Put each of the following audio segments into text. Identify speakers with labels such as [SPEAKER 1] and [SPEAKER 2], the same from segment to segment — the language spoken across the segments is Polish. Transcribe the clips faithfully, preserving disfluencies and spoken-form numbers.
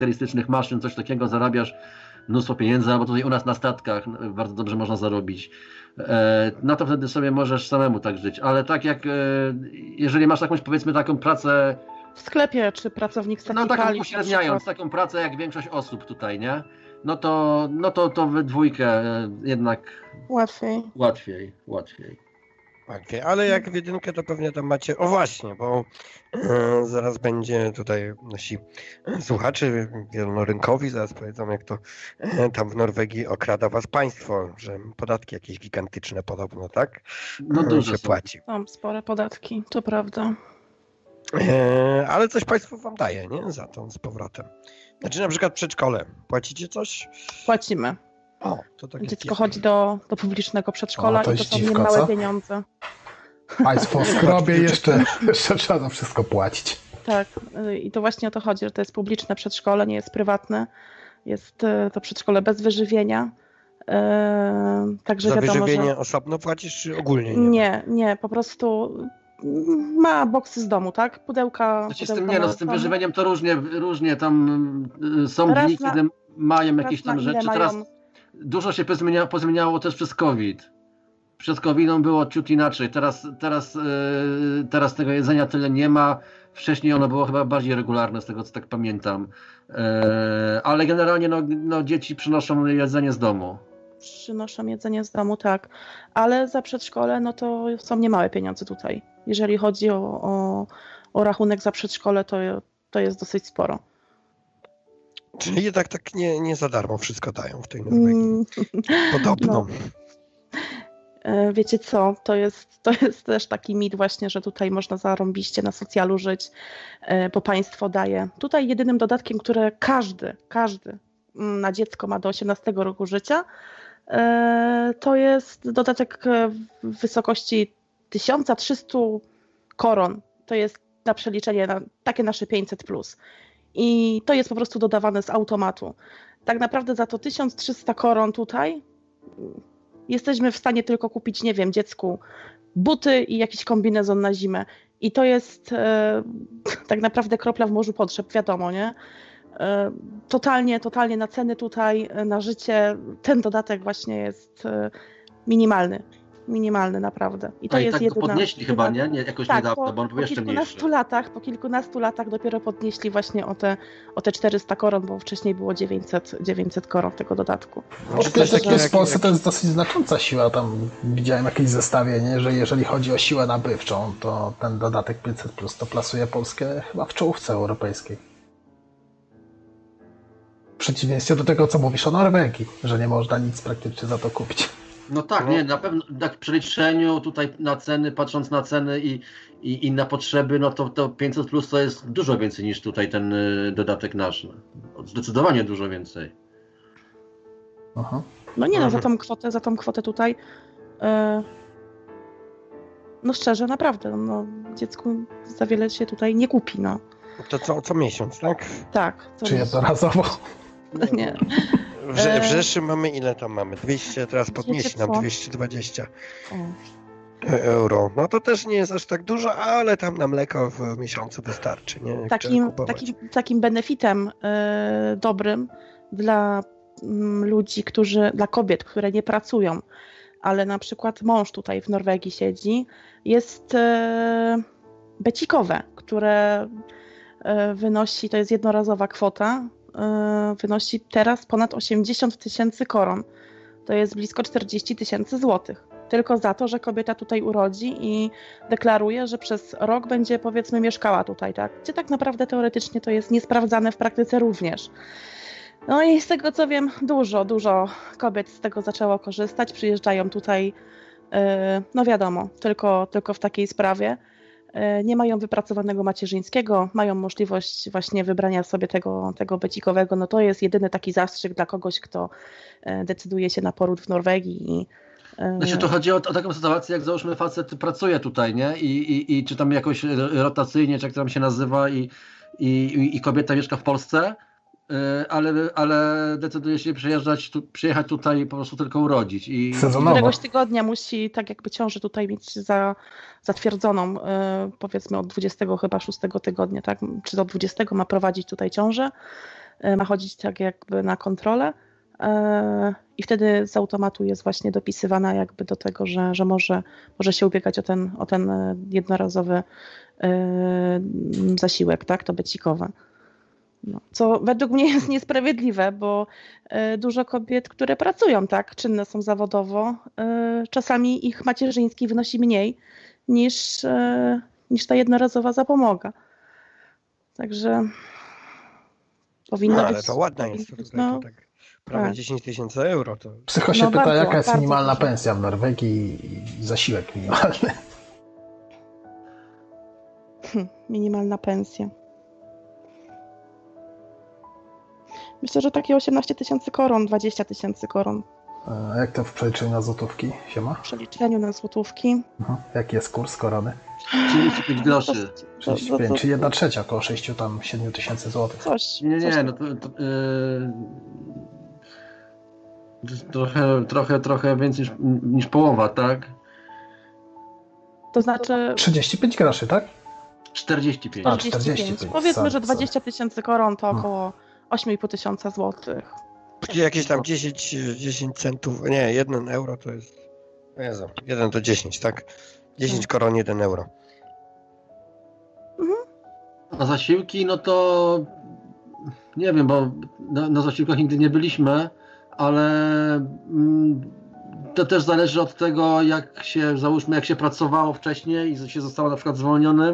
[SPEAKER 1] charakterystycznych maszyn, coś takiego, zarabiasz mnóstwo pieniędzy, albo tutaj u nas na statkach bardzo dobrze można zarobić. No to wtedy sobie możesz samemu tak żyć, ale tak jak jeżeli masz jakąś, powiedzmy, taką pracę
[SPEAKER 2] w sklepie, czy pracownik stacji
[SPEAKER 1] no taką
[SPEAKER 2] paliw,
[SPEAKER 1] uśredniając, taką pracę jak większość osób tutaj, nie? No to, no to, to we dwójkę jednak
[SPEAKER 2] łatwiej.
[SPEAKER 1] Łatwiej, łatwiej.
[SPEAKER 3] Łatwiej, ale jak w jedynkę to pewnie tam macie, o właśnie, bo e, zaraz będzie tutaj nasi słuchacze wielonorynkowi, zaraz powiedzą, jak to e, tam w Norwegii okrada was państwo, że podatki jakieś gigantyczne podobno, tak?
[SPEAKER 1] No dużo
[SPEAKER 3] się
[SPEAKER 1] są.
[SPEAKER 3] płaci.
[SPEAKER 2] Są spore podatki, to prawda.
[SPEAKER 3] E, ale coś państwo wam daje, nie? Za to z powrotem. Znaczy na przykład przedszkole. Płacicie coś?
[SPEAKER 2] Płacimy.
[SPEAKER 3] O, to tak
[SPEAKER 2] Dziecko chodzi do, do publicznego przedszkola
[SPEAKER 4] O, to
[SPEAKER 2] i to
[SPEAKER 4] jest
[SPEAKER 2] są
[SPEAKER 4] dziwko,
[SPEAKER 2] niemałe
[SPEAKER 4] co?
[SPEAKER 2] pieniądze.
[SPEAKER 4] Państwo skrobie, jeszcze, jeszcze trzeba za wszystko płacić.
[SPEAKER 2] Tak, i to właśnie o to chodzi, że to jest publiczne przedszkole, nie jest prywatne. Jest to przedszkole bez wyżywienia. Także
[SPEAKER 3] za
[SPEAKER 2] wiadomo,
[SPEAKER 3] wyżywienie
[SPEAKER 2] że...
[SPEAKER 3] osobno płacisz, czy ogólnie? Nie,
[SPEAKER 2] nie, nie, po prostu ma boksy z domu, tak? Pudełka.
[SPEAKER 1] Znaczy, z
[SPEAKER 2] pudełka
[SPEAKER 1] tym nie, no z tym wyżywieniem to różnie, różnie tam są
[SPEAKER 2] Raz
[SPEAKER 1] dni,
[SPEAKER 2] na-
[SPEAKER 1] kiedy mają
[SPEAKER 2] raz
[SPEAKER 1] jakieś
[SPEAKER 2] na
[SPEAKER 1] tam
[SPEAKER 2] ile
[SPEAKER 1] rzeczy.
[SPEAKER 2] mają-
[SPEAKER 1] Teraz dużo się pozmieniało, pozmieniało też przez COVID. Przed kowidem było ciut inaczej. Teraz, teraz, yy, teraz tego jedzenia tyle nie ma. Wcześniej ono było chyba bardziej regularne, z tego co tak pamiętam. Yy, ale generalnie no, no, dzieci przynoszą jedzenie z domu.
[SPEAKER 2] Przynoszą jedzenie z domu, tak. Ale za przedszkole, no to są niemałe pieniądze tutaj. Jeżeli chodzi o, o, o rachunek za przedszkole, to, to jest dosyć sporo.
[SPEAKER 3] Czyli jednak tak nie, nie za darmo wszystko dają w tej Norwegii.
[SPEAKER 2] Mm,
[SPEAKER 3] Podobno.
[SPEAKER 2] no. E, Wiecie co, to jest, to jest też taki mit właśnie, że tutaj można zarąbiście na socjalu żyć, e, bo państwo daje. Tutaj jedynym dodatkiem, które każdy, każdy mm, na dziecko ma do osiemnastego roku życia, e, to jest dodatek w wysokości tysiąc trzysta koron. To jest na przeliczenie na takie nasze pięćset plus. I to jest po prostu dodawane z automatu. Tak naprawdę za to tysiąc trzysta koron tutaj jesteśmy w stanie tylko kupić, nie wiem, dziecku buty i jakiś kombinezon na zimę. I to jest e, tak naprawdę kropla w morzu potrzeb, wiadomo, nie? E, totalnie, totalnie na ceny tutaj, na życie, ten dodatek właśnie jest e, minimalny. Minimalny naprawdę. I to
[SPEAKER 1] A i
[SPEAKER 2] jest
[SPEAKER 1] tak
[SPEAKER 2] jedyna,
[SPEAKER 1] go podnieśli chyba, nie? nie jakoś
[SPEAKER 2] tak,
[SPEAKER 1] niedawno,
[SPEAKER 2] po,
[SPEAKER 1] bo on był
[SPEAKER 2] po
[SPEAKER 1] jeszcze
[SPEAKER 2] kilkunastu
[SPEAKER 1] mniejszy.
[SPEAKER 2] latach, po kilkunastu latach dopiero podnieśli właśnie o te, o te czterysta koron, bo wcześniej było dziewięćset, dziewięćset koron tego dodatku.
[SPEAKER 3] Może
[SPEAKER 4] W pierwszej
[SPEAKER 3] też
[SPEAKER 4] w Polsce to jest dosyć znacząca siła. Tam widziałem jakieś zestawienie, że jeżeli chodzi o siłę nabywczą, to ten dodatek pięćset plus to plasuje Polskę chyba w czołówce europejskiej. W przeciwieństwie do tego, co mówisz o Norwegii, że nie można nic praktycznie za to kupić.
[SPEAKER 1] No tak, nie, na pewno tak w przeliczeniu tutaj na ceny, patrząc na ceny i, i, i na potrzeby, no to, to pięćset plus to jest dużo więcej niż tutaj ten y, dodatek nasz. No. Zdecydowanie dużo więcej.
[SPEAKER 4] Aha.
[SPEAKER 2] No nie no, za
[SPEAKER 1] Mhm.
[SPEAKER 2] tą kwotę, za tą kwotę tutaj e, no szczerze, naprawdę, no dziecku za wiele się tutaj nie kupi, no.
[SPEAKER 3] To co, co miesiąc, tak?
[SPEAKER 2] Tak. to
[SPEAKER 4] Czy
[SPEAKER 2] jest-
[SPEAKER 4] jednorazowo?
[SPEAKER 2] Nie.
[SPEAKER 3] W, Rze- w
[SPEAKER 2] E,
[SPEAKER 3] Rzeszy mamy ile tam mamy? dwieście, teraz podnieśli nam
[SPEAKER 2] co?
[SPEAKER 3] dwieście dwadzieścia
[SPEAKER 2] O.
[SPEAKER 3] euro. No to też nie jest aż tak dużo, ale tam na mleko w miesiącu wystarczy, nie? Jak trzeba
[SPEAKER 2] Takim,
[SPEAKER 3] kupować.
[SPEAKER 2] takim, takim benefitem e, dobrym dla mm, ludzi, którzy, dla kobiet, które nie pracują, ale na przykład mąż tutaj w Norwegii siedzi, jest e, becikowe, które e, wynosi, to jest jednorazowa kwota, e, wynosi teraz ponad osiemdziesiąt tysięcy koron. To jest blisko czterdzieści tysięcy złotych. Tylko za to, że kobieta tutaj urodzi i deklaruje, że przez rok będzie, powiedzmy, mieszkała tutaj, tak? Gdzie tak naprawdę teoretycznie to jest niesprawdzane w praktyce również. No i z tego co wiem, dużo, dużo kobiet z tego zaczęło korzystać, przyjeżdżają tutaj, yy, no wiadomo, tylko, tylko w takiej sprawie. Yy, nie mają wypracowanego macierzyńskiego, mają możliwość właśnie wybrania sobie tego, tego becikowego. No to jest jedyny taki zastrzyk dla kogoś, kto yy, decyduje się na poród w Norwegii i
[SPEAKER 1] Znaczy to chodzi o, o taką sytuację, jak załóżmy facet pracuje tutaj, nie? I, i, i czy tam jakoś rotacyjnie, czy jak to tam się nazywa i, i, i kobieta mieszka w Polsce, yy, ale, ale decyduje się przyjeżdżać, tu, przyjechać tutaj i po prostu tylko urodzić. I,
[SPEAKER 4] Sezonowo.
[SPEAKER 2] któregoś tygodnia musi tak jakby ciążę tutaj mieć za, zatwierdzoną, yy, powiedzmy od dwudziestego chyba szóstego tygodnia, tak? Czy do dwudziestego ma prowadzić tutaj ciążę. ma chodzić tak jakby na kontrolę i wtedy z automatu jest właśnie dopisywana jakby do tego, że, że może, może się ubiegać o ten, o ten jednorazowy zasiłek, tak, to becikowe. No, co według mnie jest niesprawiedliwe, bo dużo kobiet, które pracują, tak, czynne są zawodowo, czasami ich macierzyński wynosi mniej niż, niż ta jednorazowa zapomoga. Także powinno
[SPEAKER 3] no, ale
[SPEAKER 2] być...
[SPEAKER 3] to ładna jest to tutaj,
[SPEAKER 2] no,
[SPEAKER 3] to tak prawie
[SPEAKER 2] tak.
[SPEAKER 3] dziesięć tysięcy euro. To...
[SPEAKER 4] Psycho się
[SPEAKER 2] No,
[SPEAKER 4] pyta,
[SPEAKER 2] bardzo,
[SPEAKER 4] jaka jest
[SPEAKER 2] bardzo
[SPEAKER 4] minimalna
[SPEAKER 2] dużo.
[SPEAKER 4] pensja w Norwegii i zasiłek minimalny.
[SPEAKER 2] Hm, minimalna pensja. Myślę, że takie osiemnaście tysięcy koron, dwadzieścia tysięcy koron
[SPEAKER 4] A jak to w przeliczeniu na złotówki się ma?
[SPEAKER 2] w przeliczeniu na złotówki.
[SPEAKER 4] Mhm. Jaki jest kurs korony?
[SPEAKER 1] trzydzieści pięć groszy.
[SPEAKER 4] trzydzieści
[SPEAKER 2] to- to-
[SPEAKER 4] pięć, czyli jedna trzecia, około sześć tam siedem tysięcy złotych.
[SPEAKER 2] Coś.
[SPEAKER 1] Nie,
[SPEAKER 2] coś
[SPEAKER 1] nie, no to, to yy, trochę, trochę, trochę więcej niż, niż połowa, tak?
[SPEAKER 2] To znaczy
[SPEAKER 4] trzydzieści pięć groszy, tak?
[SPEAKER 1] czterdzieści pięć.
[SPEAKER 4] A,
[SPEAKER 2] czterdzieści pięć.
[SPEAKER 4] czterdzieści pięć,
[SPEAKER 2] Powiedzmy,
[SPEAKER 4] sorry,
[SPEAKER 2] że dwadzieścia tysięcy koron to
[SPEAKER 4] Hmm.
[SPEAKER 2] około osiem i pół tysiąca złotych.
[SPEAKER 3] Czyli jakieś tam dziesięć, dziesięć centów, nie, jeden euro to jest, o Jezu, jeden do dziesięć, tak? dziesięć koron, jeden euro.
[SPEAKER 1] A zasiłki, no to nie wiem, bo na, na zasiłkach nigdy nie byliśmy, ale mm, to też zależy od tego, jak się, załóżmy, jak się pracowało wcześniej i się zostało na przykład zwolnionym,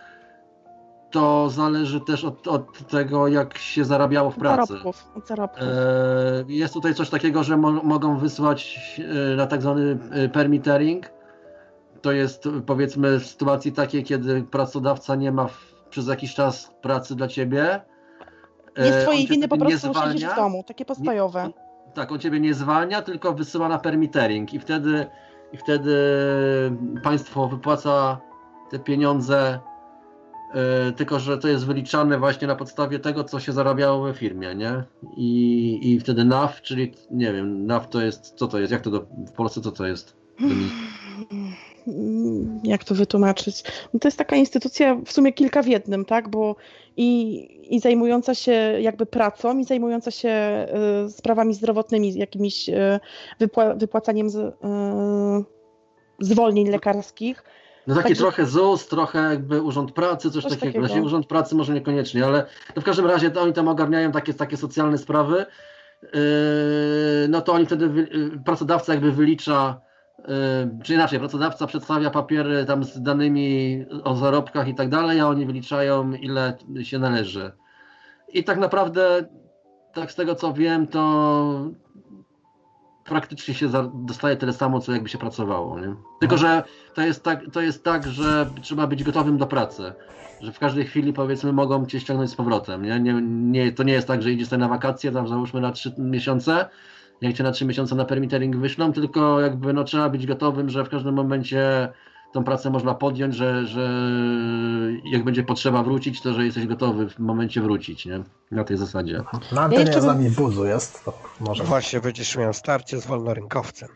[SPEAKER 1] to zależy też od, od tego, jak się zarabiało w
[SPEAKER 2] Od
[SPEAKER 1] pracy.
[SPEAKER 2] zarobków. Od zarobków.
[SPEAKER 1] E, Jest tutaj coś takiego, że mo mogą wysłać e, na tak zwany e, permittering. To jest, powiedzmy, w sytuacji takiej, kiedy pracodawca nie ma w, przez jakiś czas pracy dla ciebie. E,
[SPEAKER 2] Nie z twojej
[SPEAKER 1] on cię
[SPEAKER 2] winy po
[SPEAKER 1] wtedy nie
[SPEAKER 2] prostu siedzisz
[SPEAKER 1] zwalnia.
[SPEAKER 2] w domu, takie postojowe.
[SPEAKER 1] Nie, tak, on ciebie nie zwalnia, tylko wysyła na permittering i wtedy, i wtedy państwo wypłaca te pieniądze, yy, tylko że to jest wyliczane właśnie na podstawie tego, co się zarabiało we firmie, nie? I, i wtedy N A W, czyli nie wiem, N A W to jest, co to jest, jak to do, w Polsce co to jest?
[SPEAKER 2] Jak to wytłumaczyć? No to jest taka instytucja w sumie kilka w jednym, tak? Bo i, i zajmująca się jakby pracą, i zajmująca się y, sprawami zdrowotnymi, jakimiś y, wypła wypłacaniem z, y, zwolnień lekarskich.
[SPEAKER 1] No taki
[SPEAKER 2] Także-
[SPEAKER 1] trochę Z U S, trochę jakby Urząd Pracy, coś,
[SPEAKER 2] Coś
[SPEAKER 1] takiego.
[SPEAKER 2] takiego.
[SPEAKER 1] Znaczy, Urząd Pracy może niekoniecznie, ale no w każdym razie to oni tam ogarniają takie, takie socjalne sprawy. Yy, no to oni wtedy, wy, yy, pracodawca jakby wylicza, yy, czy inaczej, pracodawca przedstawia papiery tam z danymi o zarobkach i tak dalej, a oni wyliczają, ile się należy. I tak naprawdę, tak z tego co wiem, to praktycznie się za, dostaje tyle samo, co jakby się pracowało, nie? Tylko, że to jest, tak, to jest tak, że trzeba być gotowym do pracy. Że w każdej chwili, powiedzmy, mogą cię ściągnąć z powrotem, nie? Nie, nie, to nie jest tak, że idziesz sobie na wakacje, tam załóżmy na trzy miesiące, jak cię na trzy miesiące na permittering wyślą, tylko jakby no, trzeba być gotowym, że w każdym momencie tą pracę można podjąć, że, że jak będzie potrzeba wrócić, to że jesteś gotowy w momencie wrócić, nie? Na tej zasadzie.
[SPEAKER 4] Na antenie
[SPEAKER 2] jeszcze
[SPEAKER 4] z
[SPEAKER 2] bym-
[SPEAKER 4] nami Buzu jest, to może...
[SPEAKER 3] Właśnie będziesz miał starcie z wolnorynkowcem.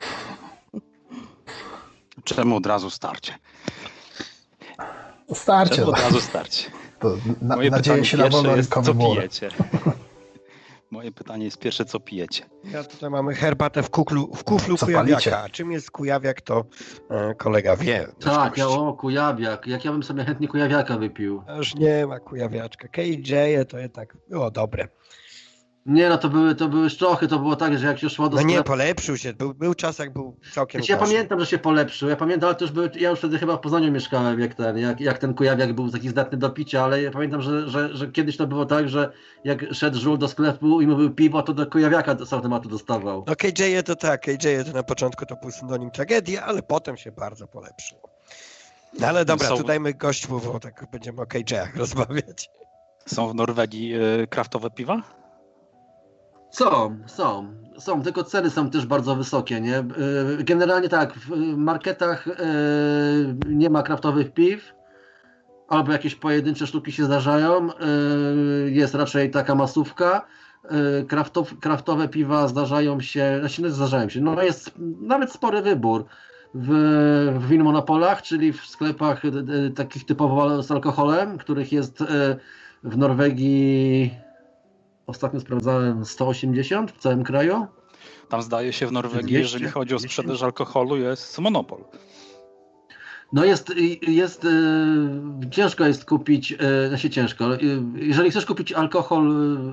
[SPEAKER 5] Czemu od razu starcie?
[SPEAKER 4] Starcie,
[SPEAKER 5] Czemu
[SPEAKER 4] no.
[SPEAKER 5] od razu starcie?
[SPEAKER 4] To na,
[SPEAKER 5] Moje
[SPEAKER 4] nadzieję
[SPEAKER 5] pytanie
[SPEAKER 4] się na
[SPEAKER 5] pierwsze jest,
[SPEAKER 4] wolnorynkowy
[SPEAKER 5] co
[SPEAKER 4] mur.
[SPEAKER 5] pijecie? Moje pytanie jest pierwsze, co pijecie?
[SPEAKER 3] Ja tutaj mamy herbatę w, kuklu, w kuflu
[SPEAKER 4] Co
[SPEAKER 3] kujawiaka.
[SPEAKER 4] palicie?
[SPEAKER 3] A czym jest kujawiak, to e, kolega wie.
[SPEAKER 1] Tak, ja, o, kujawiak. Jak ja bym sobie chętnie kujawiaka wypił.
[SPEAKER 3] Już nie ma kujawiaczka. K J to jest tak, było dobre.
[SPEAKER 1] Nie, no to były, to były szczochy, to było tak, że jak się szło do
[SPEAKER 3] No nie,
[SPEAKER 1] sklepu...
[SPEAKER 3] polepszył się. Był, był czas, jak był całkiem
[SPEAKER 1] Znaczy, ja
[SPEAKER 3] gorzej.
[SPEAKER 1] pamiętam, że się polepszył. Ja pamiętam, ale to już były, ja już wtedy chyba w Poznaniu mieszkałem, jak ten, jak, jak ten kujawiak był taki zdatny do picia, ale ja pamiętam, że, że, że kiedyś to było tak, że jak szedł żul do sklepu i mówił piwo, to do kujawiaka z automatu dostawał.
[SPEAKER 3] No K J to tak, K J to na początku to był synonim tragedii, ale potem się bardzo polepszyło. No ale dobra,
[SPEAKER 5] Są-
[SPEAKER 3] tu dajmy gościu, bo tak będziemy o K J-ach rozmawiać.
[SPEAKER 5] Są w Norwegii y, kraftowe piwa?
[SPEAKER 1] Są, są, są, tylko ceny są też bardzo wysokie, nie? Yy, Generalnie tak, w marketach yy, nie ma kraftowych piw, albo jakieś pojedyncze sztuki się zdarzają, yy, jest raczej taka masówka. Yy, Kraftow, kraftowe piwa zdarzają się, znaczy nie zdarzają się, no jest nawet spory wybór w, w winmonopolach, czyli w sklepach yy, takich typowo z alkoholem, których jest yy, w Norwegii ostatnio sprawdzałem sto osiemdziesiąt w całym kraju.
[SPEAKER 5] Tam zdaje się w Norwegii,
[SPEAKER 1] dwieście,
[SPEAKER 5] jeżeli chodzi o
[SPEAKER 1] dwieście?
[SPEAKER 5] sprzedaż alkoholu, jest monopol.
[SPEAKER 1] No jest, jest yy, ciężko jest kupić, yy, znaczy ciężko, yy, jeżeli chcesz kupić alkohol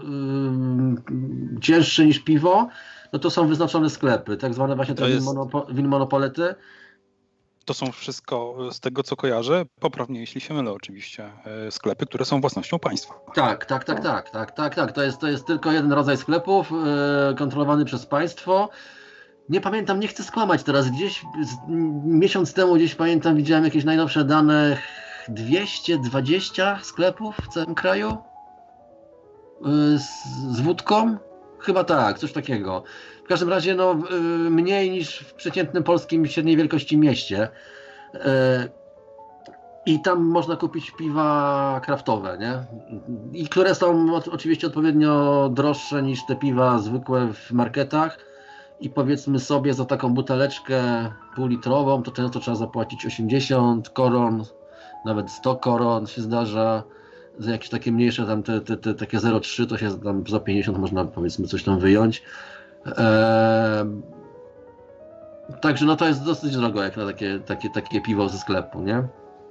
[SPEAKER 1] yy, cięższy niż piwo, no to są wyznaczone sklepy, tak zwane właśnie te
[SPEAKER 5] To jest-
[SPEAKER 1] winmonopo- winmonopolety.
[SPEAKER 5] To są wszystko, z tego co kojarzę, poprawnie jeśli się mylę oczywiście, e, sklepy, które są własnością państwa.
[SPEAKER 1] Tak, tak, tak, tak, tak, tak, tak. To jest, to jest tylko jeden rodzaj sklepów yy, kontrolowany przez państwo. Nie pamiętam, nie chcę skłamać teraz. Gdzieś z, miesiąc temu gdzieś pamiętam, widziałem jakieś najnowsze dane. dwieście dwadzieścia sklepów w całym kraju yy, z, z wódką. Chyba tak, coś takiego. W każdym razie no, yy, mniej niż w przeciętnym polskim średniej wielkości mieście. Yy, I tam można kupić piwa kraftowe, nie? I które są o- oczywiście odpowiednio droższe niż te piwa zwykłe w marketach. I powiedzmy sobie za taką buteleczkę półlitrową, to często trzeba zapłacić osiemdziesiąt koron, nawet sto koron się zdarza. Za jakieś takie mniejsze, tam te, te, te takie zero przecinek trzy to się tam za pięćdziesiąt można powiedzmy coś tam wyjąć. Eee, także no to jest dosyć drogo jak na takie, takie, takie piwo ze sklepu, nie?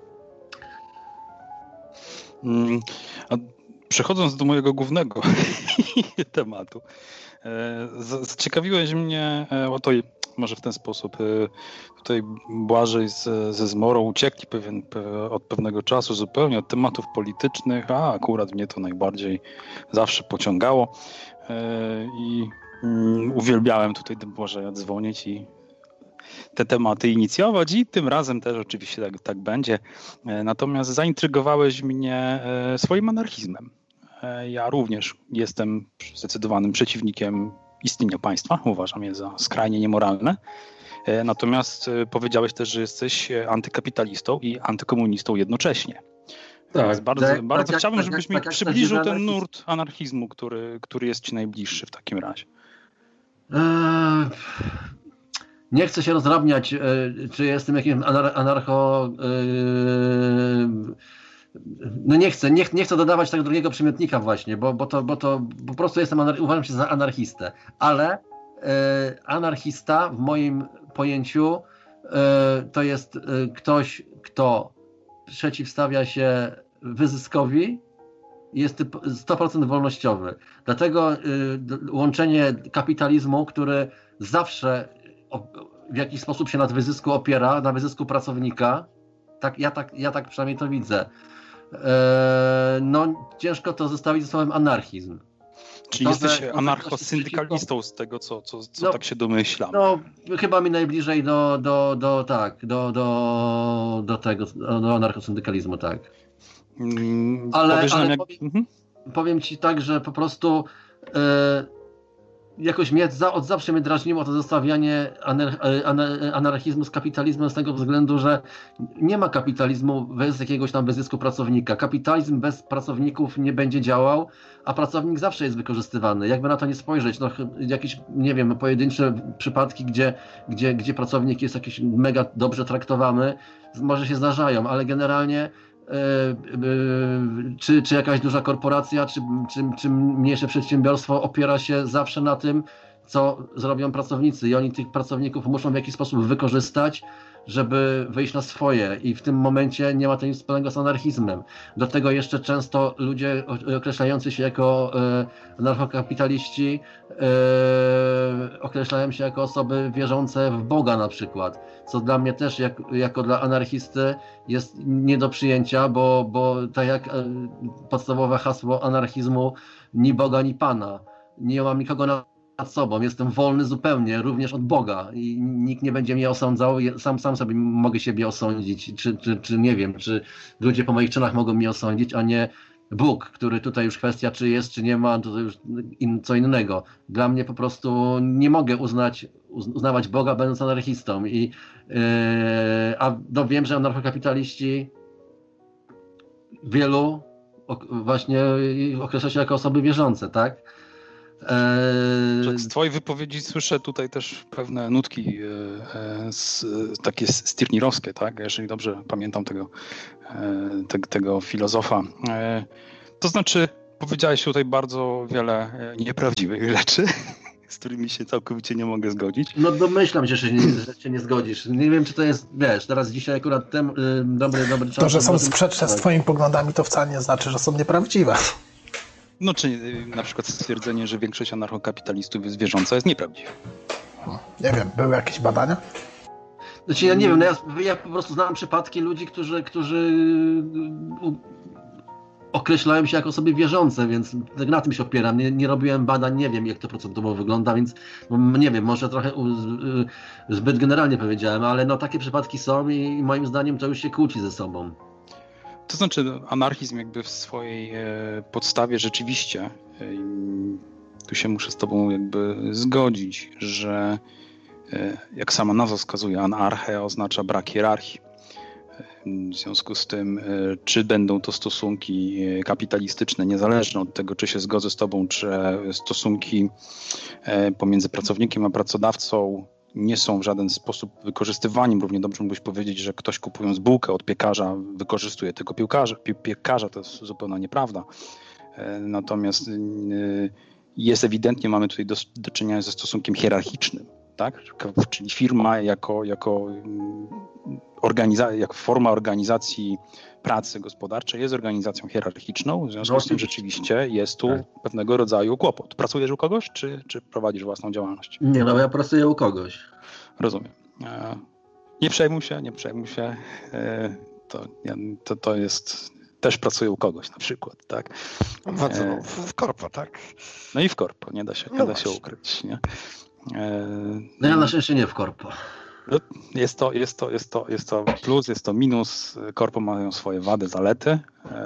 [SPEAKER 5] Mm, A przechodząc do mojego głównego tematu, e, z- zaciekawiłeś mnie, e, o to i może w ten sposób, e, tutaj Błażej z, ze Zmorą uciekli pewien, pe- od pewnego czasu zupełnie od tematów politycznych, a akurat mnie to najbardziej zawsze pociągało e, i mm, uwielbiałem tutaj do Błażeja dzwonić i te tematy inicjować i tym razem też oczywiście tak, tak będzie. E, Natomiast zaintrygowałeś mnie e, swoim anarchizmem. E, Ja również jestem zdecydowanym przeciwnikiem istnienia państwa. Uważam je za skrajnie niemoralne. E, Natomiast e, powiedziałeś też, że jesteś e, antykapitalistą i antykomunistą jednocześnie. Więc bardzo,
[SPEAKER 1] tak,
[SPEAKER 5] bardzo
[SPEAKER 1] tak jak-
[SPEAKER 5] chciałbym,
[SPEAKER 1] tak
[SPEAKER 5] żebyś
[SPEAKER 1] jak-
[SPEAKER 5] mi
[SPEAKER 1] tak jak
[SPEAKER 5] przybliżył
[SPEAKER 1] prawdziwy
[SPEAKER 5] ten
[SPEAKER 1] anarchista.
[SPEAKER 5] nurt anarchizmu, który, który jest ci najbliższy w takim razie.
[SPEAKER 1] Eee, Nie chcę się rozrabniać, e, czy jestem jakimś anar- anarcho... e, No nie chcę, nie, nie chcę dodawać tego drugiego przymiotnika właśnie, bo, bo, to, bo to po prostu jestem, anar- uważam się za anarchistę, ale e, anarchista w moim pojęciu e, to jest e, ktoś, kto przeciwstawia się wyzyskowi i jest typ sto procent wolnościowy. Dlatego y, d- łączenie kapitalizmu, który zawsze o, w jakiś sposób się na wyzysku opiera, na wyzysku pracownika, tak, ja, tak, ja tak przynajmniej to widzę, e, no ciężko to zestawić ze słowem anarchizm.
[SPEAKER 5] Czyli
[SPEAKER 1] To,
[SPEAKER 5] jesteś
[SPEAKER 1] że- to, że
[SPEAKER 5] anarcho-syndykalistą z tego, co, co, co
[SPEAKER 1] No,
[SPEAKER 5] tak się domyślam.
[SPEAKER 1] No, chyba mi najbliżej do, do, do tak, do, do, do tego, do anarchosyndykalizmu, tak.
[SPEAKER 5] Mm,
[SPEAKER 1] Ale-
[SPEAKER 5] Powiesz
[SPEAKER 1] ale
[SPEAKER 5] nam jak...
[SPEAKER 1] powiem-
[SPEAKER 5] Mhm.
[SPEAKER 1] Powiem ci tak, że po prostu e, jakoś mnie za, od zawsze mnie drażniło to zestawianie anar, e, anar, anarchizmu z kapitalizmem z tego względu, że nie ma kapitalizmu bez jakiegoś tam wyzysku pracownika. Kapitalizm bez pracowników nie będzie działał, a pracownik zawsze jest wykorzystywany. Jakby na to nie spojrzeć, no chy- jakieś, nie wiem, pojedyncze przypadki, gdzie, gdzie, gdzie pracownik jest jakiś mega dobrze traktowany, może się zdarzają, ale generalnie czy, czy jakaś duża korporacja, czy, czy, czy mniejsze przedsiębiorstwo opiera się zawsze na tym, co zrobią pracownicy i oni tych pracowników muszą w jakiś sposób wykorzystać, żeby wyjść na swoje i w tym momencie nie ma to nic wspólnego z anarchizmem. Do tego jeszcze często ludzie określający się jako e, anarchokapitaliści e, określają się jako osoby wierzące w Boga na przykład, co dla mnie też jak, jako dla anarchisty jest nie do przyjęcia, bo, bo tak jak e, podstawowe hasło anarchizmu ni Boga, ni Pana. Nie mam nikogo na nad sobą, jestem wolny zupełnie, również od Boga i nikt nie będzie mnie osądzał, sam sam sobie mogę siebie osądzić, czy, czy, czy nie wiem, czy ludzie po moich czynach mogą mnie osądzić, a nie Bóg, który tutaj już kwestia, czy jest, czy nie ma, to już in, co innego. Dla mnie po prostu nie mogę uznać, uznawać Boga będąc anarchistą i yy, a no, wiem, że anarchokapitaliści wielu właśnie określa się jako osoby wierzące, tak?
[SPEAKER 5] Z twojej wypowiedzi słyszę tutaj też pewne nutki e, z, takie stirnirowskie, tak? Jeżeli dobrze pamiętam tego, e, te, tego filozofa. E, to znaczy powiedziałeś tutaj bardzo wiele nieprawdziwych rzeczy, z którymi się całkowicie nie mogę zgodzić.
[SPEAKER 1] No domyślam się, że, nie, że się nie zgodzisz. Nie wiem, czy to jest, wiesz, teraz dzisiaj akurat ten, y, dobry, dobry czas.
[SPEAKER 4] To, że są sprzeczne z twoimi poglądami, to wcale nie znaczy, że są nieprawdziwe.
[SPEAKER 5] No, czy na przykład stwierdzenie, że większość anarchokapitalistów jest wierząca, jest nieprawdziwe.
[SPEAKER 4] Nie wiem, były jakieś badania?
[SPEAKER 1] Znaczy, ja nie wiem, no ja, ja po prostu znam przypadki ludzi, którzy, którzy określają się jako osoby wierzące, więc na tym się opieram. Nie, nie robiłem badań, nie wiem, jak to procentowo wygląda, więc no, nie wiem, może trochę u, zbyt generalnie powiedziałem, ale no takie przypadki są i moim zdaniem to już się kłóci ze sobą.
[SPEAKER 5] To znaczy, anarchizm jakby w swojej e, podstawie rzeczywiście, e, tu się muszę z tobą jakby zgodzić, że e, jak sama nazwa wskazuje, anarche oznacza brak hierarchii. W związku z tym, e, czy będą to stosunki kapitalistyczne, niezależne od tego, czy się zgodzę z tobą, czy stosunki e, pomiędzy pracownikiem a pracodawcą nie są w żaden sposób wykorzystywaniem. Równie dobrze mógłbyś powiedzieć, że ktoś kupując bułkę od piekarza wykorzystuje tego piekarza. piekarza. To jest zupełna nieprawda. Natomiast jest ewidentnie, mamy tutaj do, do czynienia ze stosunkiem hierarchicznym, tak? Czyli firma jako, jako, organiza- jako forma organizacji pracy gospodarczej jest organizacją hierarchiczną, w związku
[SPEAKER 1] no,
[SPEAKER 5] z tym rzeczywiście jest tu tak. pewnego rodzaju kłopot. Pracujesz u kogoś, czy, czy prowadzisz własną działalność?
[SPEAKER 1] Nie, no ja pracuję u kogoś.
[SPEAKER 5] Rozumiem. Nie przejmuj się, nie przejmuj się. To, to, to jest... Też pracuję u kogoś na przykład, tak?
[SPEAKER 3] No, co, w korpo, tak?
[SPEAKER 5] No i w korpo, nie da się, nie no da się ukryć, nie?
[SPEAKER 1] No ja na szczęście nie w korpo.
[SPEAKER 5] Jest to, jest to, jest to, jest to plus, jest to minus. Korpo mają swoje wady, zalety.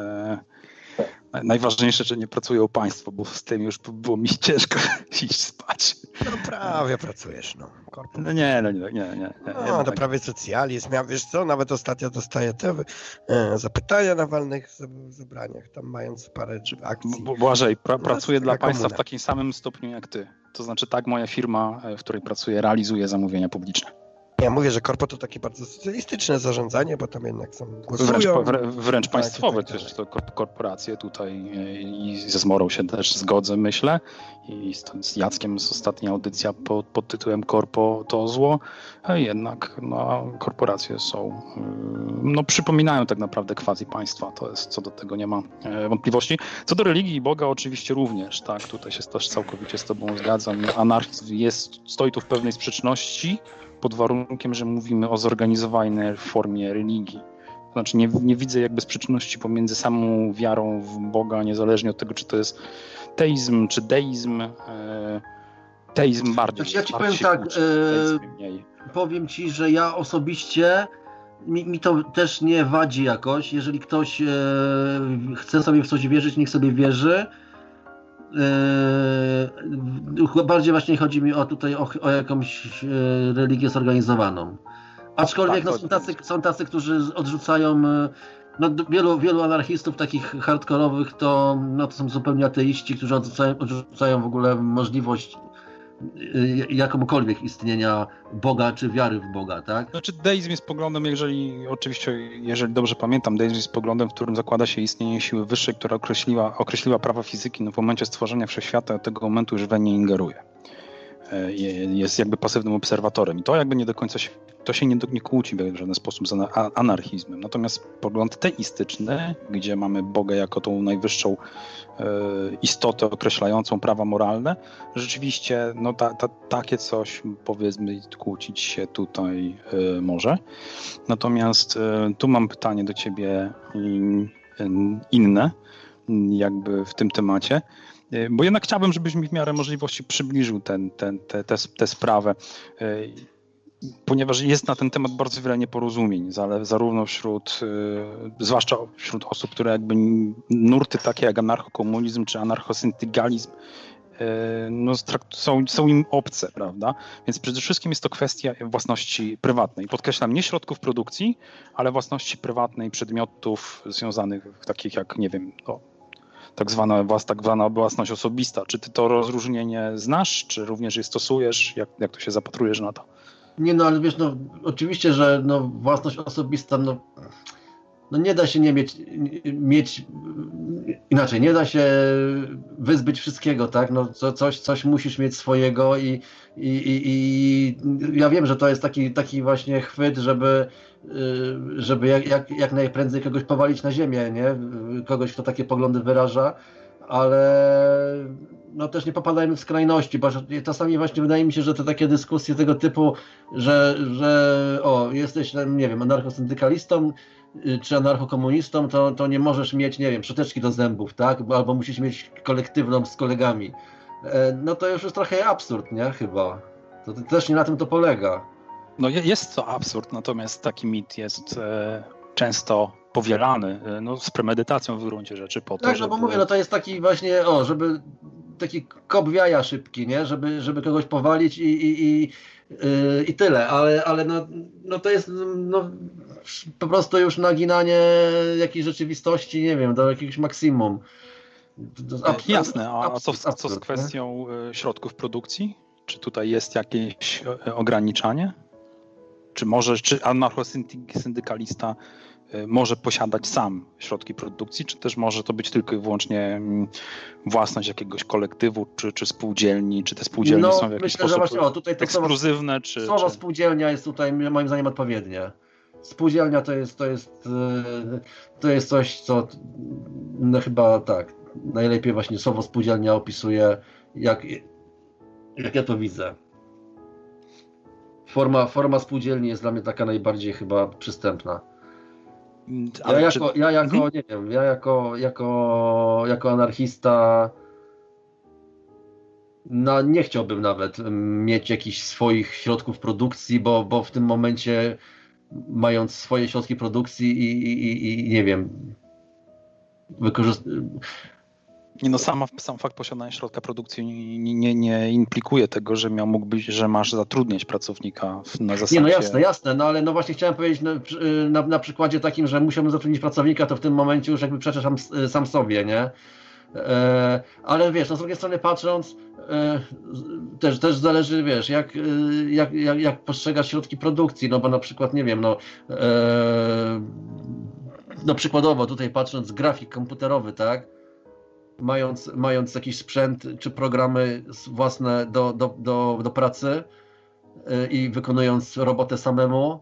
[SPEAKER 5] Najważniejsze, że nie pracuję u państwa, bo z tym już było mi ciężko iść spać.
[SPEAKER 3] No prawie pracujesz, no. Korpo.
[SPEAKER 5] No nie, no nie, nie, nie. nie
[SPEAKER 3] no to tak. Prawie socjalizm. Ja wiesz co, nawet ostatnio dostaję te e, zapytania na walnych zebraniach, tam mając parę akcji.
[SPEAKER 5] Błażej, pra, pracuję dla państwa w takim samym stopniu jak ty. To znaczy tak, moja firma, w której pracuję, realizuje zamówienia publiczne.
[SPEAKER 3] Ja mówię, że korpo to takie bardzo socjalistyczne zarządzanie, bo tam jednak są głosują.
[SPEAKER 5] Wręcz, wręcz tak, państwowe, tak, tak. To korporacje tutaj i ze Zmorą się też zgodzę, myślę. I z, z Jackiem jest ostatnia audycja pod, pod tytułem Korpo to zło, a jednak no, korporacje są, no przypominają tak naprawdę quasi państwa, to jest, co do tego nie ma wątpliwości. Co do religii i Boga oczywiście również, tak, tutaj się też całkowicie z tobą zgadzam. Anarchizm jest, stoi tu w pewnej sprzeczności, pod warunkiem, że mówimy o zorganizowanej formie religii. To znaczy nie, nie widzę jakby sprzeczności pomiędzy samą wiarą w Boga, niezależnie od tego, czy to jest teizm, czy deizm. E, teizm bardziej.
[SPEAKER 1] Znaczy ja ci powiem tak, e, powiem ci, że ja osobiście, mi, mi to też nie wadzi jakoś. Jeżeli ktoś e, chce sobie w coś wierzyć, niech sobie wierzy. Yy, bardziej właśnie chodzi mi o tutaj o, o jakąś yy, religię zorganizowaną. Aczkolwiek tak, no, są, tacy, są tacy, którzy odrzucają, no, wielu, wielu anarchistów takich hardkorowych to, no, to są zupełnie ateiści, którzy odrzucają, odrzucają w ogóle możliwość yy, jakąkolwiek istnienia Boga czy wiary w Boga, tak?
[SPEAKER 5] Znaczy deizm jest poglądem, jeżeli oczywiście, jeżeli dobrze pamiętam, deizm jest poglądem, w którym zakłada się istnienie siły wyższej, która określiła, określiła prawa fizyki, no w momencie stworzenia wszechświata od tego momentu już we nie ingeruje. Jest jakby pasywnym obserwatorem i to jakby nie do końca się, to się nie, nie kłóci w żaden sposób z anarchizmem. Natomiast pogląd teistyczny, gdzie mamy Boga jako tą najwyższą e, istotę określającą prawa moralne, rzeczywiście no ta, ta, takie coś powiedzmy kłócić się tutaj e, może. Natomiast e, tu mam pytanie do ciebie e, inne jakby w tym temacie. Bo jednak chciałbym, żebyś mi w miarę możliwości przybliżył ten, ten, te, te, tę sprawę, ponieważ jest na ten temat bardzo wiele nieporozumień, zarówno wśród, zwłaszcza wśród osób, które jakby nurty takie jak anarchokomunizm czy anarchosyndykalizm no, są, są im obce, prawda? Więc przede wszystkim jest to kwestia własności prywatnej. Podkreślam, nie środków produkcji, ale własności prywatnej przedmiotów związanych takich jak, nie wiem, no, tak zwana, tak zwana własność osobista. Czy ty to rozróżnienie znasz, czy również je stosujesz? Jak, jak to się zapatrujesz na to?
[SPEAKER 1] Nie no, ale wiesz, no oczywiście, że no, własność osobista, no no nie da się nie mieć, mieć inaczej, nie da się wyzbyć wszystkiego, tak? No co, coś, coś musisz mieć swojego i, i, i, i ja wiem, że to jest taki, taki właśnie chwyt, żeby, żeby jak, jak, jak najprędzej kogoś powalić na ziemię, nie? Kogoś, kto takie poglądy wyraża, ale no też nie popadajmy w skrajności, bo czasami właśnie wydaje mi się, że te takie dyskusje tego typu, że, że o, jesteś, nie wiem, anarchosyndykalistą czy anarchokomunistą, to, to nie możesz mieć, nie wiem, szczoteczki do zębów, tak? Albo musisz mieć kolektywną z kolegami. No to już jest trochę absurd, nie? Chyba. To też nie na tym to polega.
[SPEAKER 5] No jest to absurd, natomiast taki mit jest e, często powielany, e, no, z premedytacją w gruncie rzeczy po to,
[SPEAKER 1] tak,
[SPEAKER 5] żeby...
[SPEAKER 1] no bo mówię, no to jest taki właśnie, o, żeby taki kop w jaja szybki, nie? Żeby, żeby kogoś powalić i, i, i, yy, i tyle, ale, ale no, no to jest no, po prostu już naginanie jakiejś rzeczywistości, nie wiem, do jakiegoś maksimum. To jest absurd,
[SPEAKER 5] Jasne, a co,
[SPEAKER 1] absurd,
[SPEAKER 5] a co z kwestią nie? środków produkcji? Czy tutaj jest jakieś ograniczanie? Czy może, czy anarchosyndykalista może posiadać sam środki produkcji, czy też może to być tylko i wyłącznie własność jakiegoś kolektywu, czy, czy spółdzielni, czy te spółdzielnie
[SPEAKER 1] no,
[SPEAKER 5] są w jakiś
[SPEAKER 1] myślę,
[SPEAKER 5] sposób
[SPEAKER 1] że właśnie, o, tutaj to
[SPEAKER 5] ekskluzywne? Czy,
[SPEAKER 1] słowo
[SPEAKER 5] czy...
[SPEAKER 1] spółdzielnia jest tutaj moim zdaniem odpowiednie. Spółdzielnia to jest, to jest, to jest coś, co no chyba tak, najlepiej właśnie słowo spółdzielnia opisuje, jak, jak ja to widzę. Forma, forma spółdzielni jest dla mnie taka najbardziej chyba przystępna. Ja jako, czy... ja jako mhm. nie wiem, ja jako, jako, jako anarchista no, nie chciałbym nawet mieć jakichś swoich środków produkcji, bo, bo w tym momencie mając swoje środki produkcji i, i, i nie wiem, wykorzystać.
[SPEAKER 5] Nie no, sama, sam fakt posiadania środka produkcji nie, nie, nie implikuje tego, że miał mógłbyś, że masz zatrudniać pracownika na zasadzie...
[SPEAKER 1] Nie no jasne, jasne, no ale no właśnie chciałem powiedzieć na, na, na przykładzie takim, że musiałbym zatrudnić pracownika, to w tym momencie już jakby przeczeszam sam sobie, nie? E, ale wiesz, no z drugiej strony patrząc, e, też, też zależy, wiesz, jak, jak, jak, jak postrzegasz środki produkcji, no bo na przykład, nie wiem, no, e, no przykładowo tutaj patrząc grafik komputerowy, tak? Mając, mając jakiś sprzęt czy programy własne do, do, do, do pracy yy, i wykonując robotę samemu,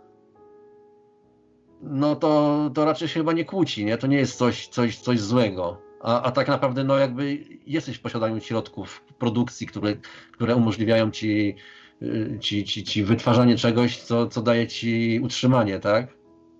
[SPEAKER 1] no to, to raczej się chyba nie kłóci, nie? To nie jest coś, coś, coś złego. A, a tak naprawdę no jakby jesteś w posiadaniu środków produkcji, które, które umożliwiają ci, yy, ci, ci, ci wytwarzanie czegoś, co, co daje ci utrzymanie, tak?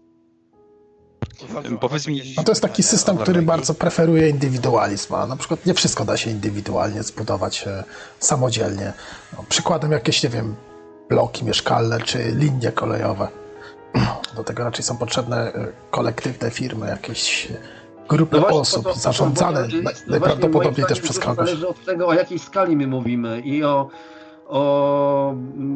[SPEAKER 5] Powiedz mi...
[SPEAKER 4] No to jest taki system, który bardzo preferuje indywidualizm, a na przykład nie wszystko da się indywidualnie zbudować samodzielnie. No, przykładem jakieś, nie wiem, bloki mieszkalne czy linie kolejowe. Do tego raczej są potrzebne kolektywne firmy, jakieś grupy no osób to, to, zarządzane to, to, najprawdopodobniej też przez kogoś.
[SPEAKER 1] Zależy od tego, o jakiej skali my mówimy i o, o,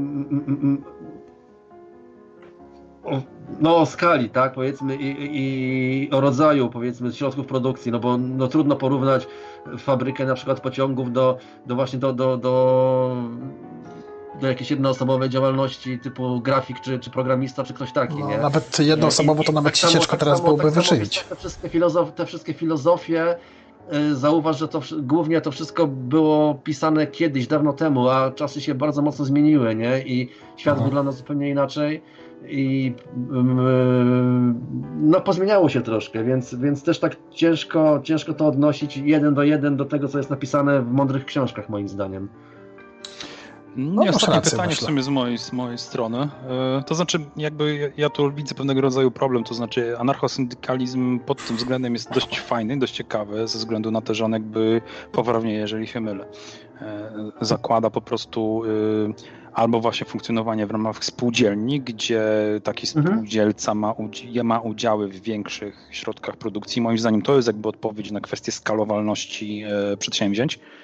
[SPEAKER 1] o no o skali, tak, powiedzmy i, i o rodzaju, powiedzmy, środków produkcji, no bo no, trudno porównać fabrykę na przykład pociągów do, do właśnie do, do, do, do jakiejś jednoosobowej działalności typu grafik, czy, czy programista, czy ktoś taki,
[SPEAKER 4] no,
[SPEAKER 1] nie?
[SPEAKER 4] Nawet jednoosobowo to nawet się tak ciężko tak teraz samo, byłoby tak wyżywić.
[SPEAKER 1] Te wszystkie, filozof, te wszystkie filozofie, yy, zauważ, że to głównie to wszystko było pisane kiedyś, dawno temu, a czasy się bardzo mocno zmieniły, nie? I świat no. wygląda zupełnie inaczej. I no pozmieniało się troszkę, więc, więc też tak ciężko, ciężko to odnosić jeden do jeden do tego, co jest napisane w mądrych książkach, moim zdaniem.
[SPEAKER 5] No, no ostatnie rację, pytanie myślę. w sumie z mojej, z mojej strony. To znaczy, jakby ja tu widzę pewnego rodzaju problem, to znaczy anarchosyndykalizm pod tym względem jest dość fajny, dość ciekawy, ze względu na to, że on jakby poprawnie, jeżeli się mylę, zakłada po prostu albo właśnie funkcjonowanie w ramach spółdzielni, gdzie taki spółdzielca ma, udzi- ma udziały w większych środkach produkcji. Moim zdaniem to jest jakby odpowiedź na kwestię skalowalności przedsięwzięć.